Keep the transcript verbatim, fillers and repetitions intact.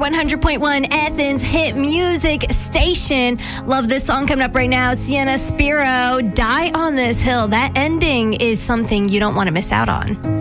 one hundred point one Athens hit music station. Love this song coming up right now. Sienna Spiro, Die on This Hill. That ending is something you don't want to miss out on.